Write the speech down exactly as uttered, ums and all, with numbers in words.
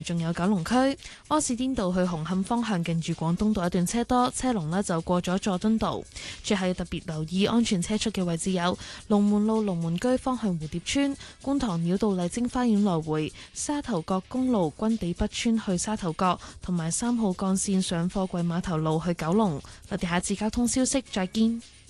仲有九龍區柯士甸道去紅磡方向近住廣東道一段車多，車龍呢就過咗佐敦道。最後要特別留意安全車速嘅位置有龍門路龍門居方向蝴蝶村、觀塘繞道麗晶花園來回、沙頭角公路軍地北村去沙頭角，同埋三號幹線上貨櫃碼頭路去九龍。我哋下次交通消息再見。